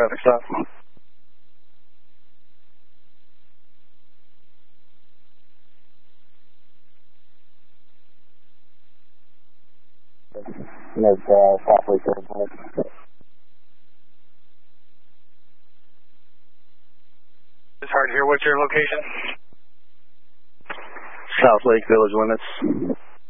traffic stop. South Lake Village limits. It's hard to hear. What's your location? South Lake Village limits.